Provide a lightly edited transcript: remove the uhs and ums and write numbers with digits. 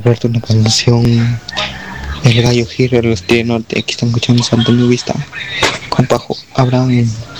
Roberto, una canción. El gallo Giro, el Estrella Norte, que están escuchando Santa Mi Vista. Compajo, Abraham.